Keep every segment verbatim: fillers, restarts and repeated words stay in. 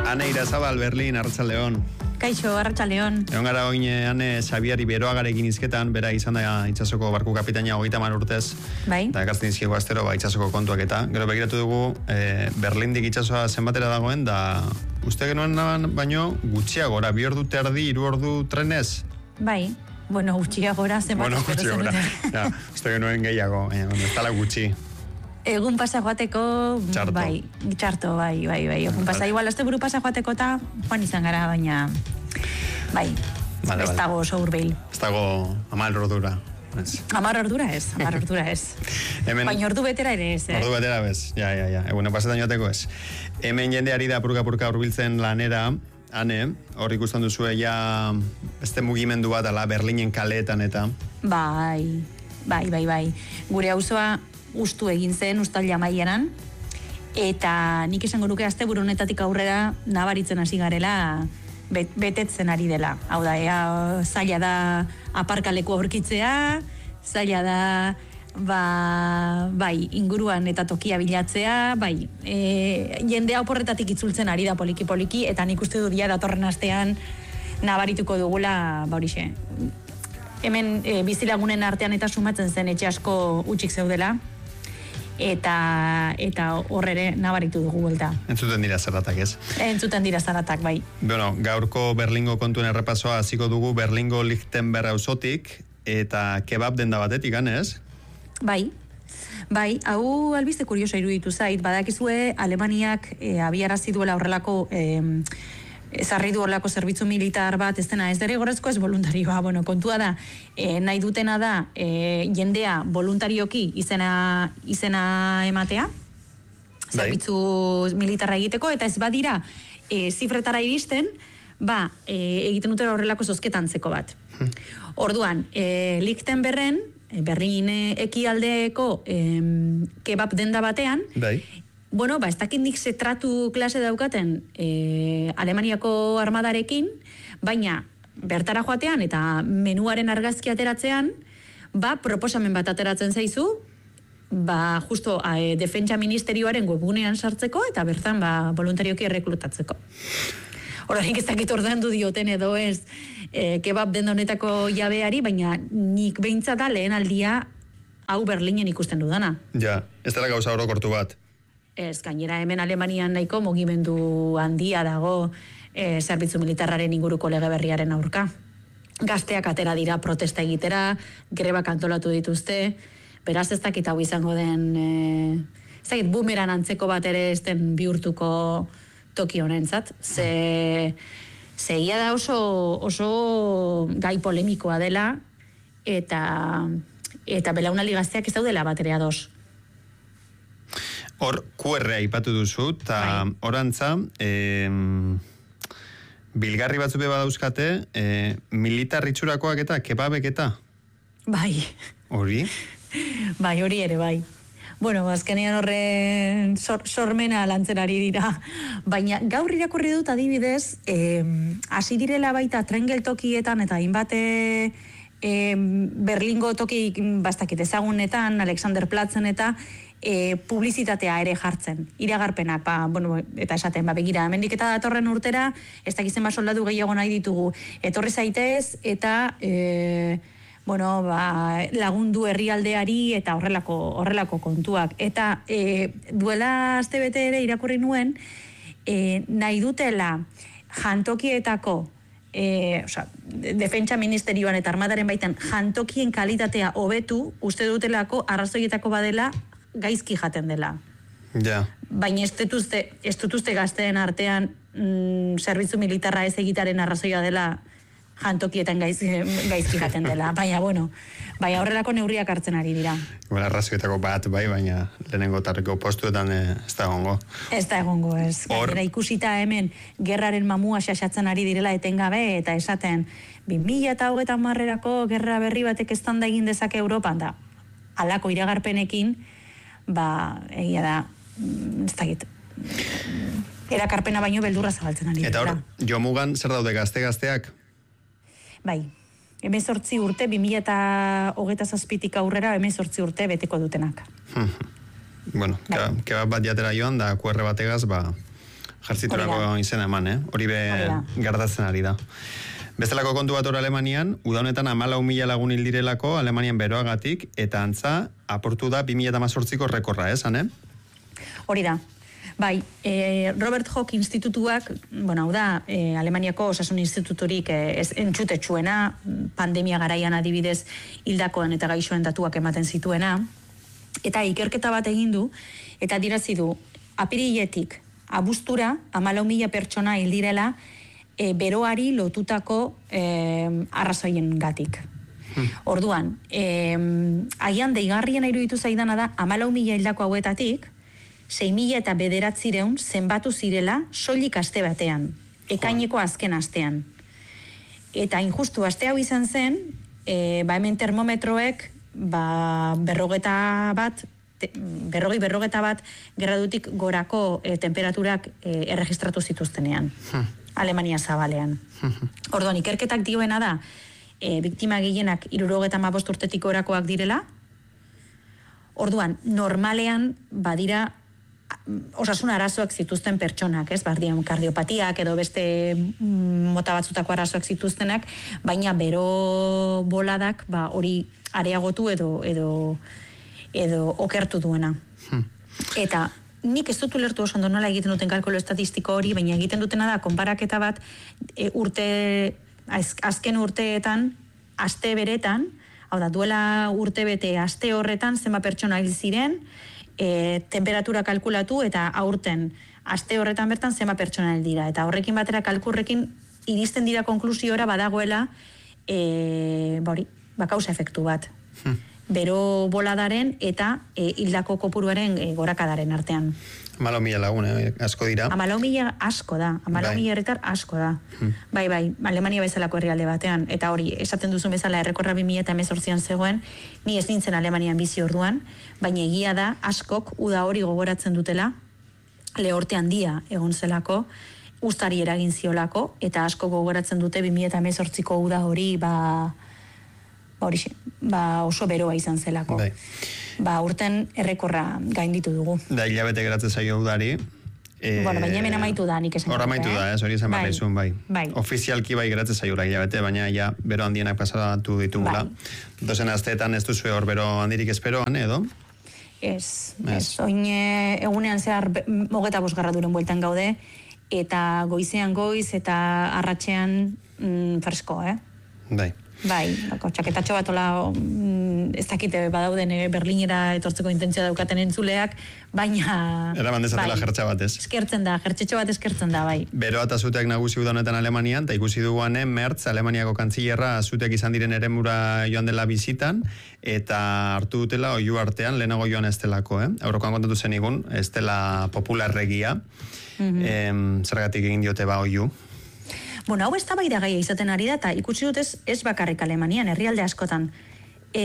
Ane Irazabal, Berlin, Arratsaldeon. Kaixo, Arratsaldeon. Egon gara oin Ane Xabier Iberoagarekin izketan, bera izan da itsasoko barku kapitaina hogeita hamar urtez. Bai. Eta ekartzen dizkigu astero ba itsasoko kontuak eta. Gero begiratu dugu e, Berlindik itsasoa zenbatera dagoen da uste genuen baino gutxiagora, bi ordu terdi, hiru ordu trenez. Bai. Bueno, gutxiagora zenbat. Bueno, gutxiagora. Ja, uste genuen gehiago, baina ez dela gutxi. Egun pasa joateko, txarto. bai, txarto, bai, bai, bai. Egun pasa, igual, azte buru pasa joateko eta joan izan gara, baina, bai, vale, ez dago oso hurbil. Ez dago amar ordura. Amar ordura ez, amar ordura ez. Hemen, baina ordu betera ere ez, eh? Ordu betera bez, ja, ja, ja. Egun pasetan joateko ez. Hemen jendeari da purka-purka hurbiltzen lanera, Ane, hor ikusten duzue ja beste mugimendu bat ala Berlinen kaleetan eta. Bai, bai, bai, bai. Gure auzoa ustu egin zen uztaila amaieran, eta nik esango nuke asteburu honetatik aurrera nabaritzen hasi garela bet, betetzen ari dela. Hau da, ea, zaila da aparkaleku aurkitzea, zaila da ba, bai, inguruan eta tokia bilatzea, bai, e, jendea oporretatik itzultzen ari da poliki-poliki, eta nik uste du dia datorren astean nabarituko dugula, ba horixe. Hemen e, bizilagunen artean eta sumatzen zen etxe asko utxik zeudela, eta eta horrere nabaritu dugu buelta. Entzuten dira zaratak, ez? Entzuten dira zaratak, bai. Bueno, gaurko Berlingo kontuen errepasoa hasiko dugu Berlingo Lichtenberg auzotik eta kebab denda batetik, ganez? Bai. Bai, hau albiste kurioso iruditu zait, badakizue Alemaniak e, abiarazi duela horrelako e, ezarri du horrelako zerbitzu militar bat, ez dena, ez derrigorrezko ez voluntarioa, bueno, kontua da, e, nahi dutena da, e, jendea voluntarioki izena, izena ematea, zerbitzu militarra egiteko, eta ez badira, e, zifretara iristen, ba, e, egiten dutela horrelako zozketantzeko bat. Hmm. Orduan, e, Lichtenbergen, Berlin ekialdeko e, kebab denda batean, bai. Bueno, ba, ez dakit nik zetratu klase daukaten e, Alemaniako armadarekin, baina bertara joatean eta menuaren argazki ateratzean, ba, proposamen bat ateratzen zaizu, ba, justo e, defentsa ministerioaren webgunean sartzeko eta bertan, ba, voluntarioki erreklutatzeko. Horarik ez dakit ordaindu dioten edo ez e, kebab denda honetako jabeari, baina nik behintzat da lehen aldia hau Berlinen ikusten dudana. Ja, ez dela gauza orokortu bat. Ez, gainera hemen Alemanian nahiko mugimendu handia dago e, zerbitzu militarraren inguruko lege berriaren aurka. Gazteak atera dira protesta egitera, grebak antolatu dituzte, beraz ez dakit hau izango den, e, ez dakit bumeran antzeko bat ere ez den bihurtuko toki honentzat, ze, ze ia da oso, oso gai polemikoa dela, eta, eta belaunaldi gazteak ez daudela baterea dos. Hor, Q R aipatu duzu, eta orantza, e, bilgarri batzuk badauzkate, e, militar itxurakoak eta kebabek eta? Bai. Hori? Bai, hori ere, bai. Bueno, azkenean horren sor, sormena lantzen ari dira. Baina gaur irakurri dut adibidez, hasi e, direla baita tren geltokietan eta hainbate e, Berlingo toki bastakit ezagunetan, Alexanderplatzen eta E, publizitatea ere jartzen, iragarpenak, ba, bueno, eta esaten, ba, begira, hemendik eta datorren urtera, ez dakizen ba soldadu gehiago nahi ditugu, etorri zaitez, eta, e, bueno, ba, lagundu herrialdeari, eta horrelako, horrelako kontuak. Eta e, duela astebete ere irakurri nuen, e, nahi dutela jantokietako, E, oza, defentsa ministerioan eta armadaren baitan jantokien kalitatea hobetu, uste dutelako arrazoietako badela gaizki jaten dela. Ja. Baina ez dituzte, ez dituzte gazteen artean mm, zerbitzu militarra ez egitaren arrazoia dela jantokietan gaiz, gaizki jaten dela. Baina, bueno, baina horrelako neurriak hartzen ari dira. Bueno, arrazoietako bat, bai, baina lehenengo tarreko postuetan eh, ez da egongo. Ez da egongo, ez. Or... Gainera ikusita hemen gerraren mamua xaxatzen ari direla etengabe, eta esaten, bi mila eta hogeita hamarrerako gerra berri batek eztanda egin dezake Europan da. Halako iragarpenekin, ba, egia da, ez dakit, erakarpena baino beldurra zabaltzen ari. Eta hor, jomugan zer daude gazte-gazteak? Bai, hemezortzi urte, bi mila eta hogeita zazpitik aurrera, hemezortzi urte beteko dutenak. Bueno, bai. Kebab bat jatera joan, da kuerre bategaz, ba, Jartziturako izena eman, eh? Hori be gertatzen ari da. Bestelako kontu bat hor Alemanian, uda honetan hamalau mila lagun hil direlako Alemanian beroagatik, eta antza, aportu da bi mila hemezortziko rekorra, esan, eh? Hori da. Bai, e, Robert Koch institutuak, bueno, hau da, e, Alemaniako osasun instituturik e, ez entxutetsuena, pandemia garaian adibidez hildakoen eta gaixoen datuak ematen zituena, eta ikerketa bat egin du, eta dirazi du, apiriletik abuztura, hamalau mila pertsona hil direla, e, beroari lotutako e, arrazoien gatik. Hmm. Orduan, e, agian deigarrien iruditu zaidana da, hamalau mila hildako hauetatik, sei mila eta bederatzireun zenbatu zirela soilik aste batean, ekaineko azken astean. Eta injustu aste hau izan zen, e, ba hemen termometroek ba, berrogeta bat, te, berrogei berrogeta bat gradutik gorako e, temperaturak e, erregistratu zituztenean, hmm. Alemania zabalean. Hmm. Orduan, ikerketak dioena da, e, biktima gehienak hirurogeta hamabost urtetik gorakoak direla. Orduan, normalean badira osasun arazoak zituzten pertsonak, ez? Bardian kardiopatiak edo beste mota batzutako arazoak zituztenak, baina bero boladak ba hori areagotu edo edo edo okertu duena. Hmm. Eta nik ez dut ulertu oso ondo nola egiten duten kalkulu estatistiko hori, baina egiten dutena da konparaketa bat e, urte azken urteetan, aste beretan, hau da, duela urte bete aste horretan zenba pertsona hil ziren, E, temperatura kalkulatu eta aurten aste horretan bertan zenba pertsona hil dira. Eta horrekin batera kalkurrekin iristen dira konklusiora badagoela e, ba hori, ba kausa efektu bat. Hmm. Bero boladaren eta e, hildako kopuruaren e, gorakadaren artean. Hamalau mila lagun, eh? Asko dira. Hamalau mila asko da. Hamalau mila herritar asko da. Hmm. Bai, bai, Alemania bezalako herrialde batean. Eta hori, esaten duzun bezala errekorra bi mila hemezortzian zegoen, ni ez nintzen Alemanian bizi orduan, baina egia da askok uda hori gogoratzen dutela, lehorte handia egon zelako, ustari eragin ziolako, eta asko gogoratzen dute bi mila hemezortziko uda hori, ba, ba, hori, ba oso beroa izan zelako. Bai. Ba, urten errekorra gainditu dugu. Da, hilabete geratzen zaio udari. E, bueno, baina hemen amaitu da, nik esan. Hor amaitu da, ez hori izan bai. Barraizun, bai. bai. Ofizialki bai geratzen zaio hilabete, baina ja bero handienak pasatu ditugula. Bai. Dozen asteetan ez duzu hor bero handirik esperoan, edo? Ez, ez. Oin egunean zehar hogeta bosgarra duren bueltan gaude, eta goizean goiz, eta arratsean mm, fresko, eh? Bai. Bai, bako, txaketatxo bat ola, mm, ez dakite badauden Berlinera etortzeko intentzia daukaten entzuleak, baina... Eraman dezatela bai, jertxa bat ez? Eskertzen da, jertxetxo bat eskertzen da, bai. Bero eta zuteak nagusi udanetan Alemanian, eta ikusi duguane, Mertz, Alemaniako kantzillerra zuteak izan diren eremura joan dela bizitan, eta hartu dutela oiu artean, lehenago joan ez delako, eh? Eurokoan kontatu zen igun, ez dela popularregia, mm-hmm. em, zergatik egin diote ba oiu. Bueno, hau ez da bai da gaia izaten ari da, eta ikusi dut ez, ez bakarrik Alemanian, herrialde askotan. E,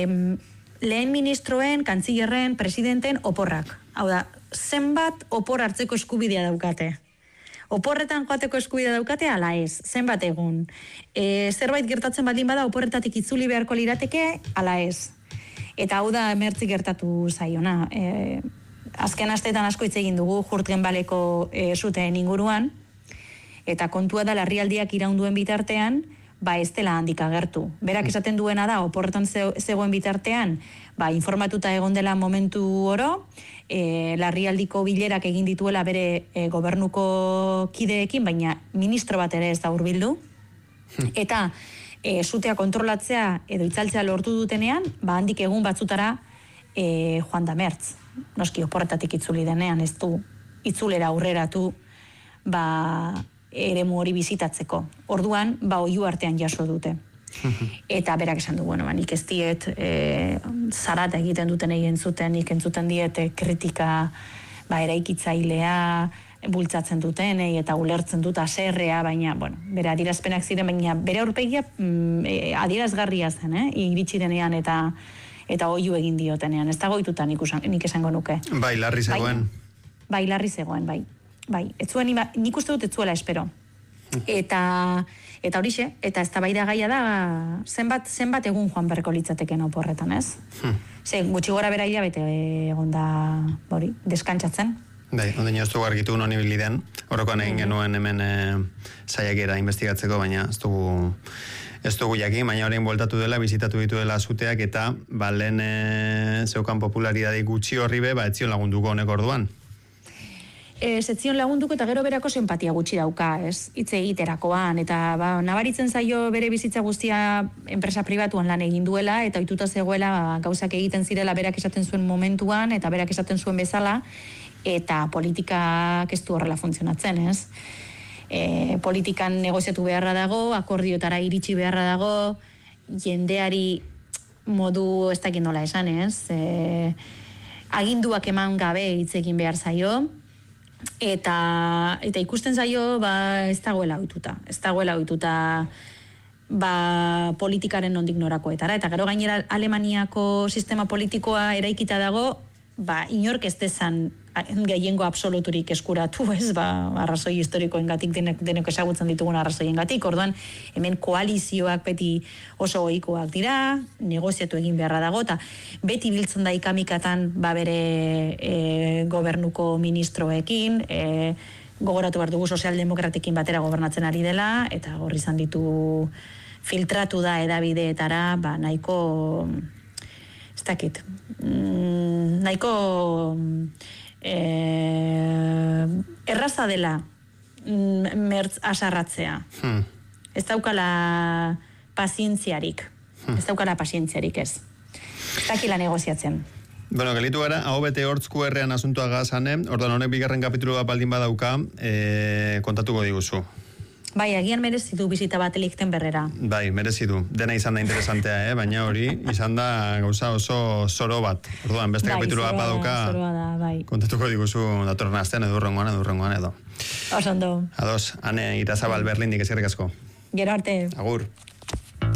lehen ministroen, kantzillerren, presidenten oporrak. Hau da, zenbat opor hartzeko eskubidea daukate. Oporretan joateko eskubidea daukate, ala ez, zenbat egun. E, zerbait gertatzen baldin bada, oporretatik itzuli beharko lirateke, ala ez. Eta hau da Mertzi gertatu zaiona. E, azken asteetan asko hitz egin dugu, Jurtgenbaleko e, zuteen inguruan, eta kontua da larrialdiak iraunduen bitartean, ba ez dela handik agertu. Berak esaten duena da, oporretan zegoen bitartean, ba informatuta egon dela momentu oro, e, larrialdiko bilerak egin dituela bere e, gobernuko kideekin, baina ministro bat ere ez da hurbildu. Eta e, zutea kontrolatzea edo itzaltzea lortu dutenean, ba handik egun batzutara e, joan da Mertz. Noski oporretatik itzuli denean, ez du itzulera aurreratu, ba... eremu hori bizitatzeko. Orduan, ba, oiu artean jaso dute. Eta berak esan du, bueno, ba, nik ez diet e, zarata egiten duten egin zuten, nik entzuten diet kritika ba, eraikitzailea bultzatzen duten, eta ulertzen dut aserrea, baina, bueno, bere adierazpenak ziren, baina bere aurpegia mm, e, adierazgarria zen, eh? Iritsi denean eta eta oiu egin diotenean. Ez dago ituta nik, nik esango nuke. Bai, larri zegoen. Bai, bai larri zegoen, bai. Bai, ez zuen, nik uste dut ez zuela espero. Eta, eta horixe, eta ez da bai da gaia da, zenbat, zenbat egun joan berreko litzateken oporretan, ez? Hmm. Ze, gutxi gora bera hilabete egon da, hori, deskantzatzen. Bai, onden jaztu gargitu non ibiliden. Horrekoan egin genuen hemen e, saiakera investigatzeko, baina ez dugu ez dugu jakin, baina orain bueltatu dela, bizitatu ditu dela zuteak, eta ba, lehen e, zeukan popularidade gutxi horri be, ba, etzion lagunduko honek orduan. Ez etzion lagunduko eta gero berako simpatia gutxi dauka, ez? Hitze egiterakoan, eta ba, nabaritzen zaio bere bizitza guztia enpresa pribatuan lan egin duela, eta ohituta zegoela ba, gauzak egiten zirela berak esaten zuen momentuan, eta berak esaten zuen bezala, eta politikak ez du horrela funtzionatzen, ez? E, politikan negoziatu beharra dago, akordiotara iritsi beharra dago, jendeari modu ez dakit nola esan, ez? E, aginduak eman gabe hitz egin behar zaio, eta, eta ikusten zaio ba, ez dagoela ohituta. Ez dagoela ohituta ba, politikaren nondik norakoetara. Eta gero gainera Alemaniako sistema politikoa eraikita dago, ba, inork ez dezan gehiengo absoluturik eskuratu, ez, ba, arrazoi historikoengatik denek, denek ezagutzen ditugun arrazoiengatik. Orduan, hemen koalizioak beti oso ohikoak dira, negoziatu egin beharra dago, eta beti biltzen da ikamikatan ba bere e, gobernuko ministroekin, e, gogoratu behar dugu sozialdemokratekin batera gobernatzen ari dela, eta hor izan ditu filtratu da edabideetara, ba, nahiko, ez dakit, mm, nahiko Eh, erraza dela mertz asarratzea. Hmm. Ez daukala pazientziarik. Hmm. Ez daukala pazientziarik ez. Ez dakila negoziatzen. Bueno, gelitu gara, hau bete hortzku errean asuntua gazane, ordan honek bigarren kapitulu bat baldin badauka, eh, kontatuko diguzu. Bai, agian merezidu bizita bat elikten berrera. Bai, merezidu. Dena izan da interesantea, eh? Baina hori izan da gauza oso zoro bat. Orduan, beste bai, kapitulu bat badauka, da, bai. Kontatuko diguzu datorren astean edo urrengoan, edo urrengoan edo. Osondo. Ados, Ane Irazabal Berlindik eskerrik asko. Gero arte. Agur.